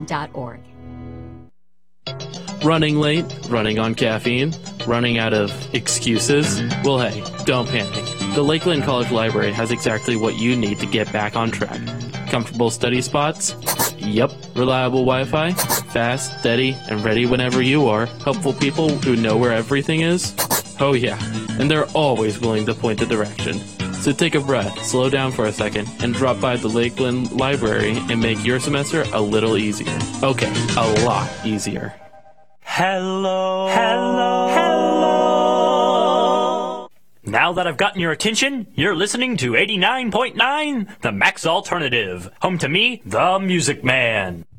Running late, running on caffeine, running out of excuses? Well, hey, don't panic. The Lakeland College Library has exactly what you need to get back on track. Comfortable study spots? Yep. Reliable Wi-Fi? Fast, steady, and ready whenever you are. Helpful people who know where everything is? Oh yeah, and they're always willing to point the direction. So take a breath, slow down for a second, and drop by the Lakeland Library and make your semester a little easier. Okay, a lot easier. Hello. Hello. Hello. Now that I've gotten your attention, you're listening to 89.9, the Max Alternative. Home to me, the Music Man.